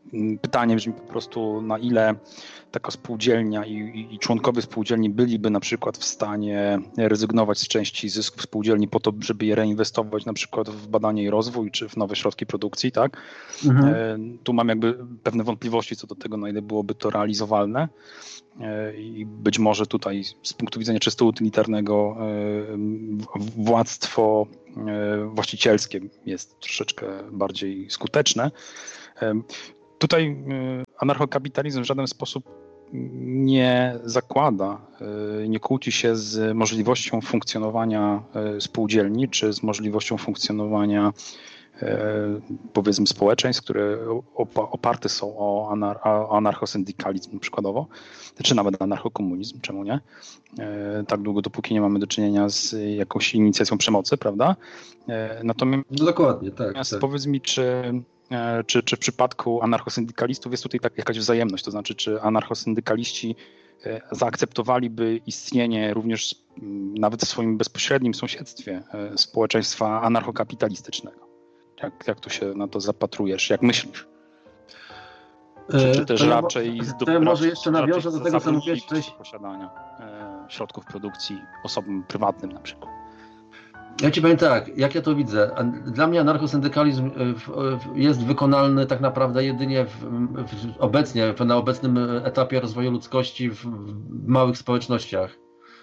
[SPEAKER 5] pytanie brzmi po prostu, na ile taka spółdzielnia i, i, i członkowie spółdzielni byliby na przykład w stanie rezygnować z części zysków spółdzielni po to, żeby je reinwestować na przykład w badanie i rozwój, czy w nowe środki produkcji, tak? Mhm. E, tu mam jakby pewne wątpliwości co do tego, na ile byłoby to realizowalne e, i być może tutaj z punktu widzenia czysto utylitarnego e, władztwo e, właścicielskie jest troszeczkę bardziej skuteczne. E, Tutaj anarchokapitalizm w żaden sposób nie zakłada, nie kłóci się z możliwością funkcjonowania spółdzielni, czy z możliwością funkcjonowania, powiedzmy, społeczeństw, które oparte są o, anar- o anarchosyndykalizm przykładowo, czy nawet anarchokomunizm, czemu nie? Tak długo, dopóki nie mamy do czynienia z jakąś inicjacją przemocy, prawda? Natomiast
[SPEAKER 1] dokładnie, tak, tak.
[SPEAKER 5] Powiedz mi, czy Czy, czy w przypadku anarchosyndykalistów jest tutaj tak jakaś wzajemność, to znaczy czy anarchosyndykaliści zaakceptowaliby istnienie również nawet w swoim bezpośrednim sąsiedztwie społeczeństwa anarchokapitalistycznego? Jak, jak tu się na to zapatrujesz? Jak myślisz? Czy, czy też
[SPEAKER 1] to
[SPEAKER 5] raczej
[SPEAKER 1] ja,
[SPEAKER 5] z
[SPEAKER 1] to ja może jeszcze nawiążę do tego, co mówiłeś wcześniej.
[SPEAKER 5] Posiadania środków produkcji osobom prywatnym na przykład.
[SPEAKER 1] Ja ci powiem tak, jak ja to widzę. Dla mnie anarchosyndykalizm jest wykonalny tak naprawdę jedynie w, w obecnie, na obecnym etapie rozwoju ludzkości w, w małych społecznościach.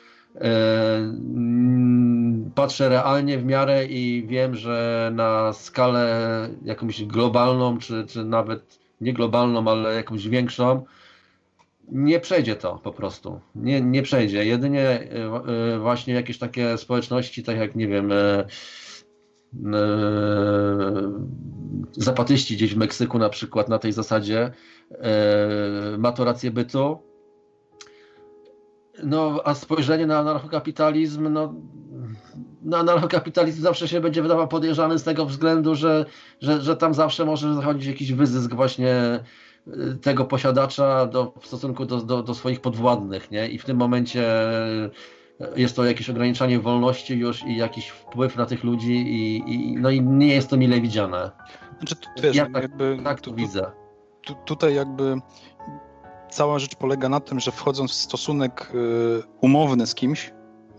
[SPEAKER 1] Patrzę realnie w miarę i wiem, że na skalę jakąś globalną, czy, czy nawet nie globalną, ale jakąś większą, nie przejdzie to po prostu. Nie, nie przejdzie. Jedynie właśnie jakieś takie społeczności, tak jak, nie wiem, zapatyści gdzieś w Meksyku na przykład na tej zasadzie ma to rację bytu. No, a spojrzenie na anarchokapitalizm, no, no anarchokapitalizm zawsze się będzie wydawał podejrzany z tego względu, że, że, że tam zawsze może zachodzić jakiś wyzysk właśnie tego posiadacza do, w stosunku do, do, do swoich podwładnych, nie? I w tym momencie jest to jakieś ograniczanie wolności już i jakiś wpływ na tych ludzi i, i, no i nie jest to mile widziane.
[SPEAKER 5] Znaczy, tu, wiesz,
[SPEAKER 1] ja tak,
[SPEAKER 5] jakby,
[SPEAKER 1] tak
[SPEAKER 5] tu,
[SPEAKER 1] to widzę.
[SPEAKER 5] Tu, tutaj jakby cała rzecz polega na tym, że wchodząc w stosunek y, umowny z kimś, y,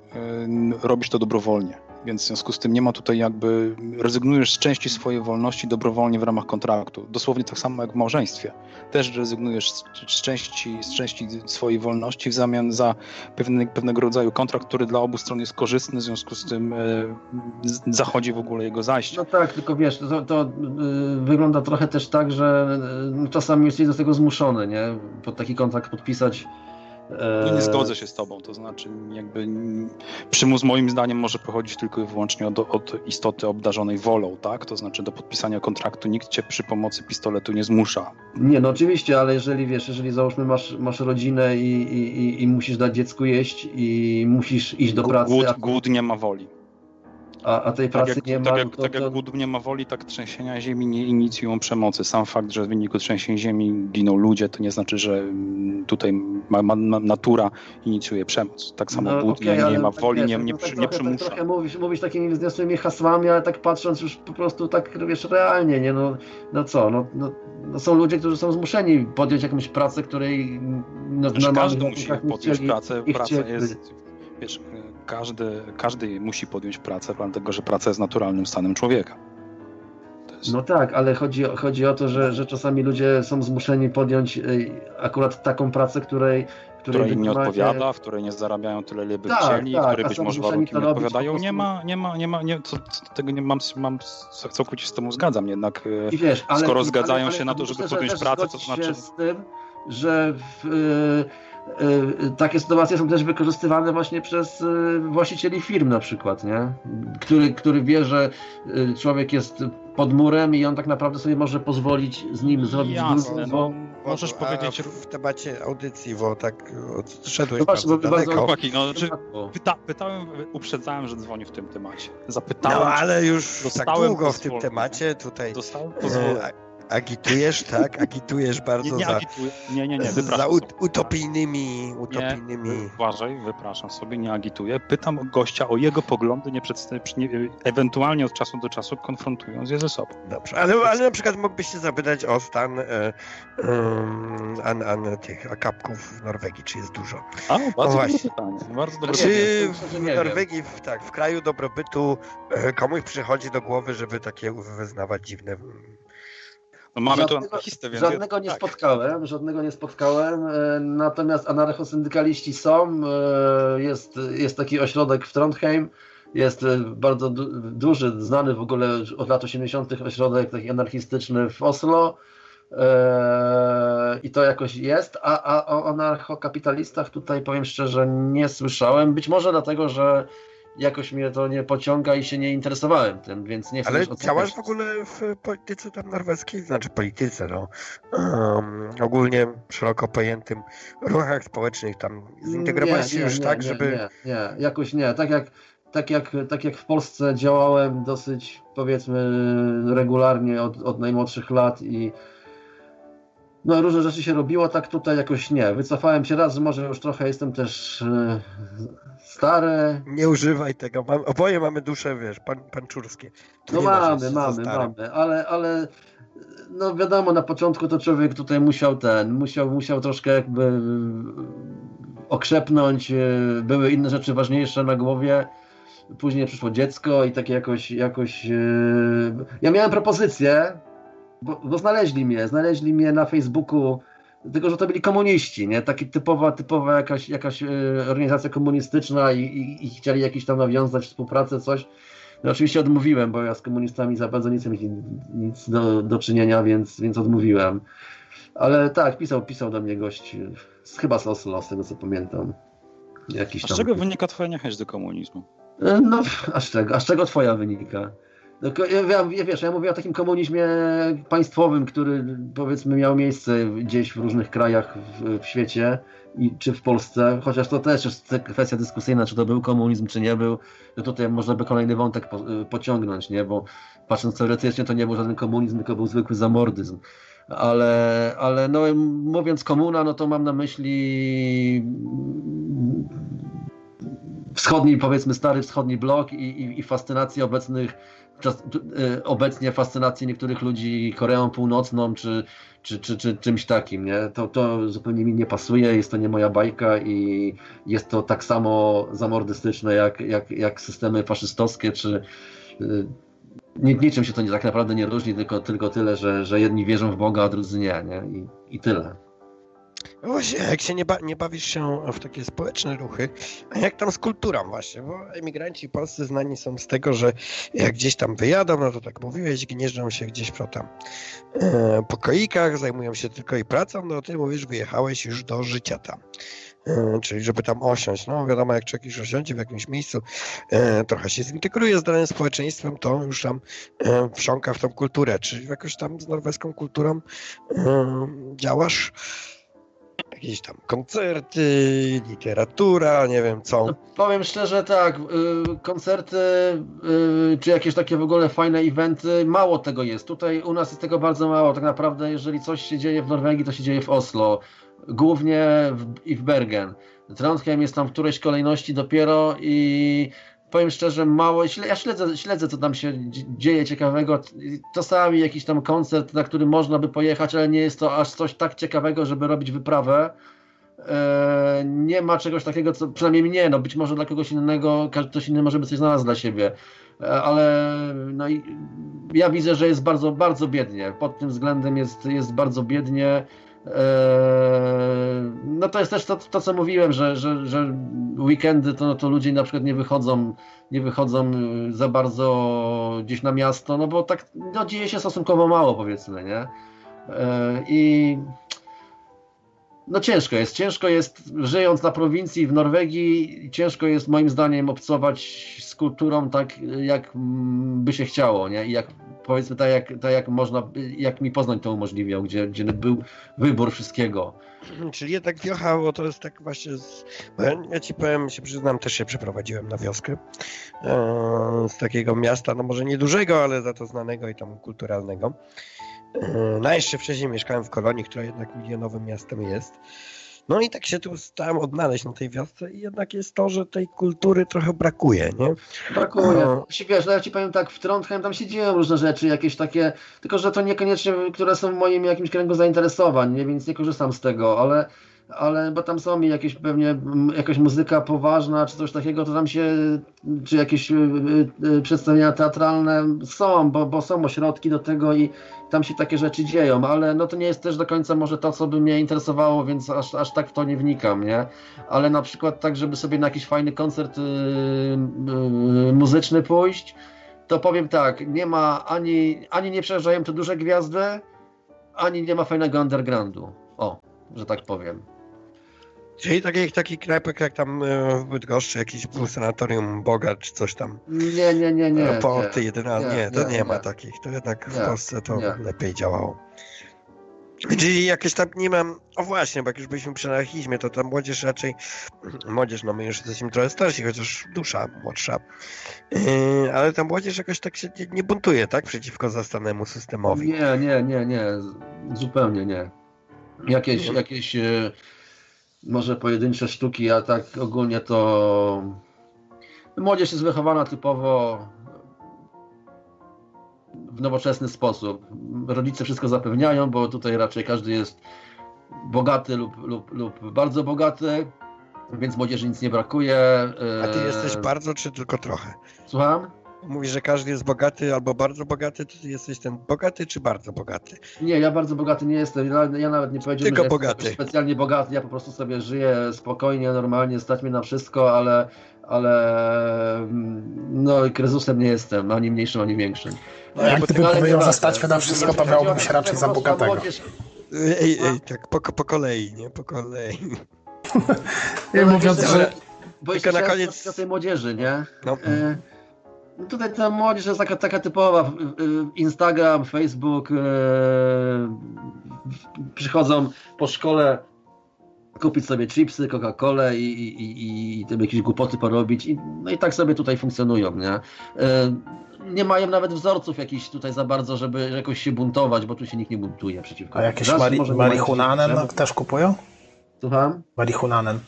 [SPEAKER 5] robisz to dobrowolnie. Więc w związku z tym nie ma tutaj jakby, rezygnujesz z części swojej wolności dobrowolnie w ramach kontraktu. Dosłownie tak samo jak w małżeństwie. Też rezygnujesz z, z, części, z części swojej wolności w zamian za pewne, pewnego rodzaju kontrakt, który dla obu stron jest korzystny, w związku z tym y, zachodzi w ogóle jego zajście.
[SPEAKER 1] No tak, tylko wiesz, to, to y, wygląda trochę też tak, że y, czasami jesteś do tego zmuszony, nie? Pod taki kontrakt podpisać.
[SPEAKER 5] No nie zgodzę się z tobą, to znaczy jakby przymus moim zdaniem może pochodzić tylko i wyłącznie od, od istoty obdarzonej wolą, tak? To znaczy do podpisania kontraktu nikt cię przy pomocy pistoletu nie zmusza.
[SPEAKER 1] Nie, no oczywiście, ale jeżeli wiesz, jeżeli załóżmy masz, masz rodzinę i, i, i musisz dać dziecku jeść i musisz iść do pracy.
[SPEAKER 5] Głód,
[SPEAKER 1] a...
[SPEAKER 5] głód nie ma woli.
[SPEAKER 1] A, a tej pracy
[SPEAKER 5] tak jak,
[SPEAKER 1] nie ma.
[SPEAKER 5] Tak jak,
[SPEAKER 1] to,
[SPEAKER 5] tak jak
[SPEAKER 1] to...
[SPEAKER 5] głód nie ma woli, tak trzęsienia ziemi nie inicjują przemocy. Sam fakt, że w wyniku trzęsień ziemi giną ludzie, to nie znaczy, że tutaj ma, ma, natura inicjuje przemoc. Tak samo
[SPEAKER 1] no,
[SPEAKER 5] głód
[SPEAKER 1] okay,
[SPEAKER 5] nie, nie ma
[SPEAKER 1] tak
[SPEAKER 5] woli,
[SPEAKER 1] wiesz,
[SPEAKER 5] nie,
[SPEAKER 1] no
[SPEAKER 5] nie,
[SPEAKER 1] tak
[SPEAKER 5] przy,
[SPEAKER 1] trochę,
[SPEAKER 5] nie przymusza.
[SPEAKER 1] Tak trochę mówisz, mówisz takimi wzniosłymi hasłami, ale tak patrząc już po prostu tak, wiesz, realnie, nie? No, no co, no, no, no są ludzie, którzy są zmuszeni podjąć jakąś pracę, której no,
[SPEAKER 5] znaczy, każdy musi
[SPEAKER 1] nie
[SPEAKER 5] podjąć
[SPEAKER 1] chcieli,
[SPEAKER 5] pracę.
[SPEAKER 1] nie
[SPEAKER 5] Praca
[SPEAKER 1] chcieli.
[SPEAKER 5] jest, wiesz, każdy, każdy musi podjąć pracę, dlatego że praca jest naturalnym stanem człowieka. Jest...
[SPEAKER 1] No tak, ale chodzi, chodzi o to, że, że czasami ludzie są zmuszeni podjąć y, akurat taką pracę, której
[SPEAKER 5] która im nie odpowiada, w której nie zarabiają tyle, ile by
[SPEAKER 1] tak,
[SPEAKER 5] chcieli,
[SPEAKER 1] tak,
[SPEAKER 5] w której być może warunki nie odpowiadają.
[SPEAKER 1] prostu...
[SPEAKER 5] Nie ma, nie ma, nie ma, nie, co, co, tego nie mam, mam, całkowicie z tym zgadzam, jednak
[SPEAKER 1] I wiesz, ale,
[SPEAKER 5] skoro zgadzają
[SPEAKER 1] ale, ale,
[SPEAKER 5] się na to, żeby
[SPEAKER 1] myślę,
[SPEAKER 5] podjąć pracę, to znaczy...
[SPEAKER 1] się z tym, że w, y, y, takie sytuacje są też wykorzystywane właśnie przez y, właścicieli firm na przykład, nie? Który, który wie, że y, człowiek jest pod murem i on tak naprawdę sobie może pozwolić z nim zrobić
[SPEAKER 5] Jasne,
[SPEAKER 1] gruz,
[SPEAKER 5] no,
[SPEAKER 1] bo...
[SPEAKER 5] możesz
[SPEAKER 3] A
[SPEAKER 5] powiedzieć...
[SPEAKER 3] w temacie audycji, bo tak odszedłeś
[SPEAKER 1] No
[SPEAKER 3] bardzo
[SPEAKER 1] bardzo,
[SPEAKER 3] daleko.
[SPEAKER 5] Chłopaki, no, czy pyta, pytałem, uprzedzałem, że dzwonię w tym temacie. Zapytałem,
[SPEAKER 3] No ale już tak
[SPEAKER 5] dostałem
[SPEAKER 3] długo w tym
[SPEAKER 5] pozwolenie.
[SPEAKER 3] temacie tutaj...
[SPEAKER 5] Dostałem pozwolenie.
[SPEAKER 3] Agitujesz, tak? Agitujesz bardzo
[SPEAKER 5] Nie, nie
[SPEAKER 3] za,
[SPEAKER 5] agituję. Nie, nie, nie,
[SPEAKER 3] za
[SPEAKER 5] wypraszam
[SPEAKER 3] ut-
[SPEAKER 5] sobie.
[SPEAKER 3] utopijnymi, utopijnymi...
[SPEAKER 5] Nie, uważaj, wypraszam sobie, nie agituję. Pytam gościa o jego poglądy, nie przedstawię, nie, ewentualnie od czasu do czasu konfrontując je ze sobą.
[SPEAKER 3] Dobrze, ale, ale na przykład mógłbyś się zapytać o stan e, um, an, an, tych akapków w Norwegii, czy jest dużo.
[SPEAKER 5] A, bardzo dobre
[SPEAKER 3] właśnie.
[SPEAKER 5] pytanie. Bardzo dobre
[SPEAKER 3] Czy
[SPEAKER 5] pytanie.
[SPEAKER 1] Szczerze
[SPEAKER 3] w
[SPEAKER 1] nie
[SPEAKER 3] Norwegii, w, tak, w kraju dobrobytu e, komuś przychodzi do głowy, żeby takie wyznawać dziwne...
[SPEAKER 5] No mamy tu
[SPEAKER 1] Żadnego-
[SPEAKER 5] anarchistę, więc...
[SPEAKER 1] Żadnego nie
[SPEAKER 5] tak.
[SPEAKER 1] spotkałem, żadnego nie spotkałem, e, natomiast anarchosyndykaliści są, e, jest, jest taki ośrodek w Trondheim, jest e, bardzo du- duży, znany w ogóle od lat osiemdziesiątych ośrodek taki anarchistyczny w Oslo e, i to jakoś jest, a, a o anarchokapitalistach tutaj powiem szczerze nie słyszałem, być może dlatego, że jakoś mnie to nie pociąga i się nie interesowałem tym, więc nie chcę
[SPEAKER 3] Ale
[SPEAKER 1] już oceniać.
[SPEAKER 3] działasz w ogóle w polityce tam norweskiej, znaczy polityce, no, um, ogólnie szeroko pojętym ruchach społecznych, tam zintegrowałeś się
[SPEAKER 1] Nie, nie,
[SPEAKER 3] już
[SPEAKER 1] nie,
[SPEAKER 3] tak,
[SPEAKER 1] nie,
[SPEAKER 3] żeby...
[SPEAKER 1] Nie, nie, jakoś nie. Tak jak, tak, jak, tak jak w Polsce działałem dosyć, powiedzmy, regularnie od, od najmłodszych lat i no różne rzeczy się robiło, tak tutaj jakoś nie. Wycofałem się raz, może już trochę jestem też e, stary.
[SPEAKER 3] Nie używaj tego, mam, oboje mamy dusze, wiesz, pan, panczurskie. Tu
[SPEAKER 1] No
[SPEAKER 3] nie ma, że
[SPEAKER 1] mamy,
[SPEAKER 3] jest za
[SPEAKER 1] mamy,
[SPEAKER 3] starym.
[SPEAKER 1] mamy, ale, ale no wiadomo, na początku to człowiek tutaj musiał ten, musiał, musiał troszkę jakby okrzepnąć, były inne rzeczy ważniejsze na głowie, później przyszło dziecko i takie jakoś, jakoś ja miałem propozycję, bo, bo znaleźli mnie, znaleźli mnie na Facebooku, tylko że to byli komuniści, nie? Taki typowa, typowa jakaś, jakaś organizacja komunistyczna i, i, i chcieli jakiś tam nawiązać współpracę, coś. No oczywiście odmówiłem, bo ja z komunistami za bardzo nic, nic do, do czynienia, więc, więc odmówiłem. Ale tak, pisał, pisał do mnie gość, z, chyba z Oslo, z tego co pamiętam. Jakiś
[SPEAKER 5] A z
[SPEAKER 1] tam...
[SPEAKER 5] czego wynika twoja niechęć do komunizmu?
[SPEAKER 1] No, a z czego, a z czego twoja wynika? No, ja, ja, wiesz, ja mówię o takim komunizmie państwowym, który powiedzmy miał miejsce gdzieś w różnych krajach w, w świecie, i, czy w Polsce, chociaż to też jest kwestia dyskusyjna, czy to był komunizm, czy nie był. No tutaj można by kolejny wątek po, pociągnąć, nie? Bo patrząc teoretycznie to nie był żaden komunizm, tylko był zwykły zamordyzm. Ale, ale no, mówiąc komuna, no to mam na myśli wschodni, powiedzmy stary wschodni blok i, i, i fascynację obecnych, czas, obecnie fascynację niektórych ludzi Koreą Północną czy, czy, czy, czy czymś takim, nie? To, to zupełnie mi nie pasuje, jest to nie moja bajka i jest to tak samo zamordystyczne jak, jak, jak systemy faszystowskie, czy niczym się to nie, tak naprawdę nie różni, tylko, tylko tyle, że, że jedni wierzą w Boga, a drudzy nie, nie? I, i tyle.
[SPEAKER 3] No właśnie, jak się nie, ba- nie bawisz się w takie społeczne ruchy, a jak tam z kulturą właśnie, bo emigranci polscy znani są z tego, że jak gdzieś tam wyjadą, no to tak mówiłeś, gnieżdżą się gdzieś po tam e, pokoikach, zajmują się tylko i pracą, no ty mówisz, wyjechałeś już do życia tam. E, czyli żeby tam osiąść. No wiadomo, jak człowiek już osiądzie w jakimś miejscu, e, trochę się zintegruje z danym społeczeństwem, to już tam e, wsiąka w tą kulturę. Czy jakoś tam z norweską kulturą e, działasz? Jakieś tam koncerty, literatura, nie wiem co.
[SPEAKER 1] No, powiem szczerze tak, koncerty czy jakieś takie w ogóle fajne eventy, mało tego jest. Tutaj u nas jest tego bardzo mało. Tak naprawdę jeżeli coś się dzieje w Norwegii, to się dzieje w Oslo. Głównie w, i w Bergen. Trondheim jest tam w którejś kolejności dopiero i powiem szczerze mało, ja śledzę, śledzę co tam się dzieje ciekawego. Czasami jakiś tam koncert, na który można by pojechać, ale nie jest to aż coś tak ciekawego, żeby robić wyprawę. Eee, nie ma czegoś takiego, co przynajmniej mnie, no być może dla kogoś innego, ktoś inny może by coś znalazł dla siebie, eee, ale no i ja widzę, że jest bardzo, bardzo biednie. Pod tym względem jest, jest bardzo biednie. No to jest też to, to co mówiłem, że, że, że weekendy to, to ludzie na przykład nie wychodzą, nie wychodzą za bardzo gdzieś na miasto, no bo tak no, dzieje się stosunkowo mało, powiedzmy, nie? I no ciężko jest, ciężko jest żyjąc na prowincji w Norwegii, ciężko jest moim zdaniem obcować z kulturą tak jak by się chciało, nie? I jak powiedzmy tak jak, tak jak można, jak mi Poznań to umożliwiał, gdzie, gdzie był wybór wszystkiego.
[SPEAKER 3] Czyli jednak wiocha, bo to jest tak właśnie, z, ja, ja ci powiem, się przyznam, też się przeprowadziłem na wioskę e, z takiego miasta, no może niedużego, ale za to znanego i tam kulturalnego. No jeszcze wcześniej mieszkałem w Kolonii, która jednak milionowym miastem jest. No i tak się tu stałem odnaleźć na tej wiosce i jednak jest to, że tej kultury trochę brakuje, nie?
[SPEAKER 1] Brakuje.
[SPEAKER 3] No.
[SPEAKER 1] Wiesz, no ja ci powiem tak, w Trondheim tam się dzieją różne rzeczy, jakieś takie, tylko że to niekoniecznie, które są w moim jakimś kręgu zainteresowań, nie? Więc nie korzystam z tego, ale, ale bo tam są jakieś pewnie m, jakaś muzyka poważna, czy coś takiego, to tam się, czy jakieś y, y, przedstawienia teatralne są, bo, bo są ośrodki do tego i tam się takie rzeczy dzieją, ale no to nie jest też do końca może to, co by mnie interesowało, więc aż, aż tak w to nie wnikam, nie? Ale na przykład tak, żeby sobie na jakiś fajny koncert yy, yy, muzyczny pójść, to powiem tak, nie ma ani, ani nie przejeżdżają tu duże gwiazdy, ani nie ma fajnego undergroundu. O, że tak powiem.
[SPEAKER 3] Czyli takich taki knajpek jak tam w Bydgoszczy, jakiś był sanatorium Boga, czy coś tam.
[SPEAKER 1] Nie, nie, nie, nie.
[SPEAKER 3] Po
[SPEAKER 1] nie,
[SPEAKER 3] tej jedenastej, nie,
[SPEAKER 1] nie,
[SPEAKER 3] to nie,
[SPEAKER 1] nie,
[SPEAKER 3] ma
[SPEAKER 1] nie.
[SPEAKER 3] takich. To jednak
[SPEAKER 1] Nie,
[SPEAKER 3] w Polsce to
[SPEAKER 1] nie.
[SPEAKER 3] lepiej działało. Czyli jakieś tam nie mam, o właśnie, bo jak już byliśmy przy anarchizmie, to ta młodzież raczej, młodzież, no my już jesteśmy trochę starsi, chociaż dusza młodsza, yy, ale ta młodzież jakoś tak się nie, nie buntuje, tak, przeciwko zastanemu systemowi.
[SPEAKER 1] Nie, nie, nie, nie, zupełnie nie. Jakieś,
[SPEAKER 3] Nie.
[SPEAKER 1] jakieś e, może pojedyncze sztuki, a tak ogólnie to młodzież jest wychowana typowo w nowoczesny sposób. Rodzice wszystko zapewniają, bo tutaj raczej każdy jest bogaty lub, lub, lub bardzo bogaty, więc młodzieży nic nie brakuje.
[SPEAKER 3] A ty jesteś bardzo, czy tylko trochę?
[SPEAKER 1] Słucham?
[SPEAKER 3] Mówisz, że każdy jest bogaty albo bardzo bogaty, to ty jesteś ten bogaty, czy bardzo bogaty?
[SPEAKER 1] Nie, ja bardzo bogaty nie jestem. Ja, ja nawet nie powiedziałbym,
[SPEAKER 3] Tylko
[SPEAKER 1] że
[SPEAKER 3] bogaty.
[SPEAKER 1] jestem specjalnie bogaty. Ja po prostu sobie żyję spokojnie, normalnie, stać mnie na wszystko, ale, ale no i kryzysem nie jestem, ani mniejszym, ani większym.
[SPEAKER 4] No, jak
[SPEAKER 3] bo
[SPEAKER 4] gdybym
[SPEAKER 1] ale
[SPEAKER 4] powiedział, że
[SPEAKER 1] nieważne.
[SPEAKER 4] stać mnie na wszystko, to
[SPEAKER 1] Nie
[SPEAKER 4] miałbym się
[SPEAKER 1] chodziło,
[SPEAKER 4] raczej
[SPEAKER 1] po
[SPEAKER 4] za
[SPEAKER 1] prostu
[SPEAKER 4] bogatego.
[SPEAKER 1] młodzież-
[SPEAKER 3] Ej, ej, tak po, po kolei, nie? Po kolei.
[SPEAKER 4] Nie
[SPEAKER 1] No,
[SPEAKER 4] mówiąc,
[SPEAKER 1] wiesz,
[SPEAKER 4] że
[SPEAKER 1] Bo
[SPEAKER 3] Tylko
[SPEAKER 1] jeszcze
[SPEAKER 3] na
[SPEAKER 1] na
[SPEAKER 3] koniec-
[SPEAKER 1] koniec o tej młodzieży, nie?
[SPEAKER 3] No.
[SPEAKER 1] E, no tutaj ta młodzież jest taka, taka typowa. e, Instagram, Facebook, e, przychodzą po szkole kupić sobie chipsy, Coca-Colę i, i, i, i tym jakieś głupoty porobić. I, no i tak sobie tutaj funkcjonują, nie? E, nie mają nawet wzorców jakichś tutaj za bardzo, żeby jakoś się buntować, bo tu się nikt nie buntuje przeciwko.
[SPEAKER 4] a jakieś
[SPEAKER 1] Raz,
[SPEAKER 4] mari-
[SPEAKER 1] może nie mają
[SPEAKER 4] marihunanen
[SPEAKER 1] przeciwko-
[SPEAKER 4] też kupują?
[SPEAKER 1] Słucham?
[SPEAKER 4] Marihunanen.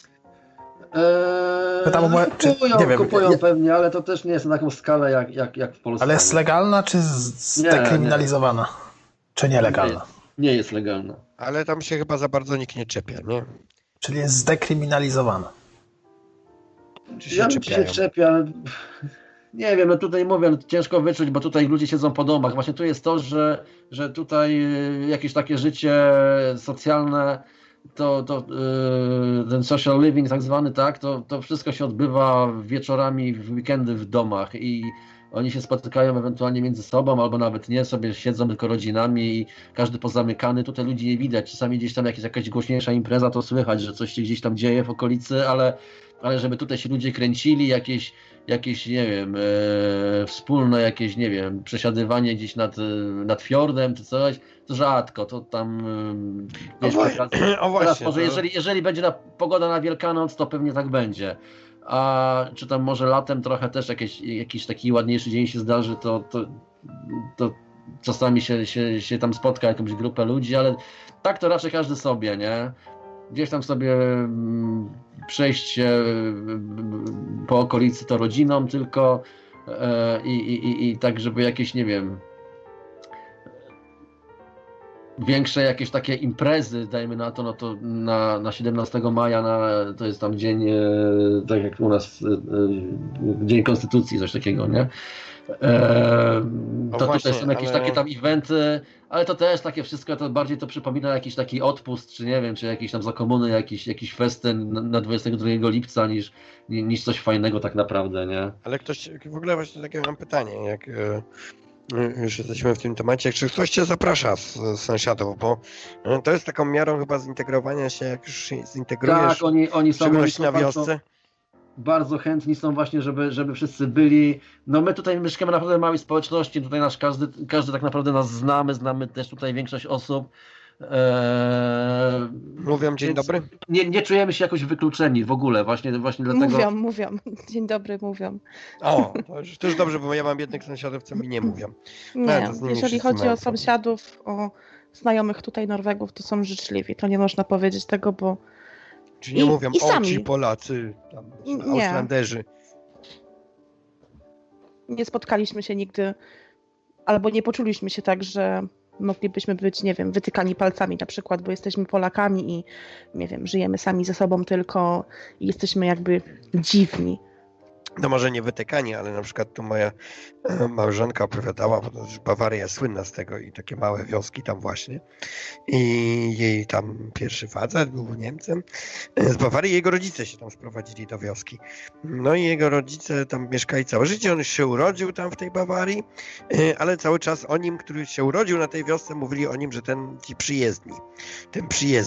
[SPEAKER 1] Eee,
[SPEAKER 4] Pytam, bo- czy-
[SPEAKER 1] kupują,
[SPEAKER 4] nie wiem,
[SPEAKER 1] kupują
[SPEAKER 4] nie-
[SPEAKER 1] pewnie, ale to też nie jest na taką skalę jak, jak, jak w Polsce.
[SPEAKER 4] Ale jest legalna, czy z-
[SPEAKER 1] Nie,
[SPEAKER 4] zdekryminalizowana? Czy nielegalna?
[SPEAKER 1] Nie jest legalna.
[SPEAKER 3] Ale tam się chyba za bardzo nikt nie czepia, nie?
[SPEAKER 4] Czyli jest zdekryminalizowana.
[SPEAKER 3] Czy się
[SPEAKER 1] Ja bym ci się
[SPEAKER 3] czepiają?
[SPEAKER 1] czepia. Nie wiem, no tutaj mówię, no ciężko wyczuć, bo tutaj ludzie siedzą po domach. Właśnie tu jest to, że, że tutaj y, jakieś takie życie socjalne, to, to y, ten social living tak zwany, tak, to, to wszystko się odbywa wieczorami, w weekendy w domach i oni się spotykają ewentualnie między sobą, albo nawet nie, sobie siedzą tylko rodzinami i każdy pozamykany, tutaj ludzi nie widać. Czasami gdzieś tam jakieś, jakaś głośniejsza impreza, to słychać, że coś się gdzieś tam dzieje w okolicy, ale, ale żeby tutaj się ludzie kręcili, jakieś, jakieś nie wiem, e, wspólne jakieś, nie wiem, przesiadywanie gdzieś nad, e, nad fiordem czy coś, to rzadko, to tam e,
[SPEAKER 3] O,
[SPEAKER 1] gdzieś
[SPEAKER 3] wa-
[SPEAKER 1] przy okazji-
[SPEAKER 3] o
[SPEAKER 1] Teraz
[SPEAKER 3] właśnie,
[SPEAKER 1] może
[SPEAKER 3] to-
[SPEAKER 1] jeżeli, jeżeli będzie na, pogoda na Wielkanoc, to pewnie tak będzie. A czy tam może latem trochę też jakieś, jakiś taki ładniejszy dzień się zdarzy, to, to, to czasami się, się, się tam spotka jakąś grupę ludzi, ale tak to raczej każdy sobie, nie? Gdzieś tam sobie mm, przejść się mm, po okolicy to rodziną tylko e, i, i, i, i tak, żeby jakieś, nie wiem, większe jakieś takie imprezy, dajmy na to, no to na, na siedemnastego maja, na, to jest tam dzień, e, tak jak u nas, e, e, Dzień Konstytucji, coś takiego, nie? E,
[SPEAKER 3] No
[SPEAKER 1] to
[SPEAKER 3] właśnie,
[SPEAKER 1] tutaj są jakieś
[SPEAKER 3] ale-
[SPEAKER 1] takie tam eventy, ale to też takie wszystko, to bardziej to przypomina jakiś taki odpust, czy nie wiem, czy jakiś tam za komuny, jakiś, jakiś festyn na, na dwudziestego drugiego lipca, niż, niż coś fajnego tak naprawdę, nie?
[SPEAKER 3] Ale ktoś, w ogóle właśnie takie mam pytanie, jak e, już jesteśmy w tym temacie, czy ktoś cię zaprasza z, z sąsiadów, bo e, to jest taką miarą chyba zintegrowania się, jak już się zintegrujesz,
[SPEAKER 1] Tak, oni, oni
[SPEAKER 3] w
[SPEAKER 1] są, oni
[SPEAKER 3] szczególności
[SPEAKER 1] są
[SPEAKER 3] na
[SPEAKER 1] bardzo,
[SPEAKER 3] wiosce.
[SPEAKER 1] bardzo chętni są właśnie, żeby, żeby wszyscy byli. No my tutaj mieszkamy naprawdę w małej społeczności, tutaj nasz każdy, każdy tak naprawdę nas znamy, znamy też tutaj większość osób. Eee,
[SPEAKER 3] Mówią dzień
[SPEAKER 1] Więc
[SPEAKER 3] dobry.
[SPEAKER 1] Nie, nie czujemy się jakoś wykluczeni w ogóle, właśnie, właśnie dlatego...
[SPEAKER 2] Mówią, mówią. Dzień dobry, mówią.
[SPEAKER 3] O, to już, to już dobrze, bo ja mam jednych sąsiadów, co mi nie mówią.
[SPEAKER 2] Nie,
[SPEAKER 3] to z nimi
[SPEAKER 2] jeżeli
[SPEAKER 3] wszyscy
[SPEAKER 2] chodzi
[SPEAKER 3] mają
[SPEAKER 2] o
[SPEAKER 3] problem.
[SPEAKER 2] sąsiadów, o znajomych tutaj Norwegów, to są życzliwi. To nie można powiedzieć tego, bo
[SPEAKER 3] Czy nie
[SPEAKER 2] I-
[SPEAKER 3] mówią,
[SPEAKER 2] i
[SPEAKER 3] o
[SPEAKER 2] sami.
[SPEAKER 3] ci Polacy, tam,
[SPEAKER 2] Nie.
[SPEAKER 3] Auslanderzy.
[SPEAKER 2] nie spotkaliśmy się nigdy, albo nie poczuliśmy się tak, że moglibyśmy być, nie wiem, wytykani palcami na przykład, bo jesteśmy Polakami i, nie wiem, żyjemy sami ze sobą tylko i jesteśmy jakby dziwni.
[SPEAKER 3] No może nie wytykani, ale na przykład tu moja e, małżonka opowiadała, bo to już Bawaria słynna z tego i takie małe wioski tam właśnie. I jej tam pierwszy facet był Niemcem e, z Bawarii, jego rodzice się tam sprowadzili do wioski. No i jego rodzice tam mieszkali całe życie, on się urodził tam w tej Bawarii, e, ale cały czas o nim, który się urodził na tej wiosce, mówili o nim, że ten ci przyjezdni. Ten przyjezdny.